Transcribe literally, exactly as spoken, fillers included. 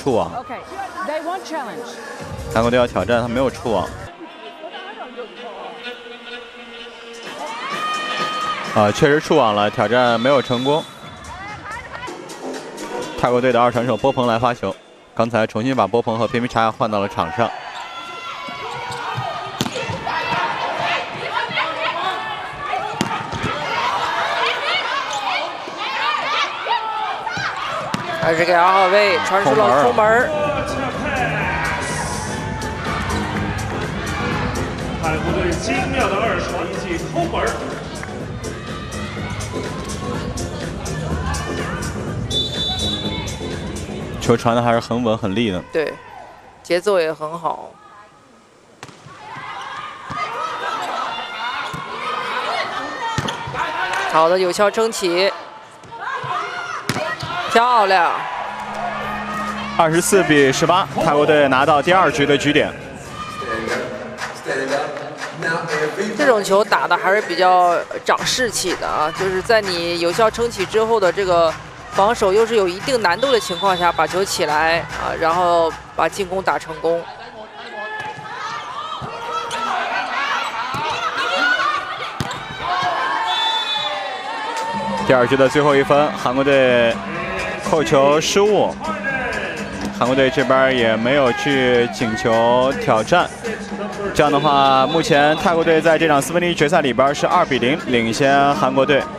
触网。韩国队要挑战，他没有触网。啊，确实触网了，挑战没有成功。泰国队的二传手波鹏来发球，刚才重新把波鹏和皮皮查亚换到了场上。 还是给二号位传出了空门。 泰国队精妙的二传以及空门。 球传的还是很稳很利的， 对，节奏也很好。好的，有效撑起。 漂亮， 二十四比十八，泰国队拿到第二局的局点。 这种球打的还是比较长士气的啊，就是在你有效撑起之后的这个防守又是有一定难度的情况下，把球起来啊，然后把进攻打成功。 第二局的最后一分，韩国队扣球失误，韩国队这边也没有去请求挑战。这样的话，目前泰国队在这场四分之一决赛里边是二比零领先韩国队。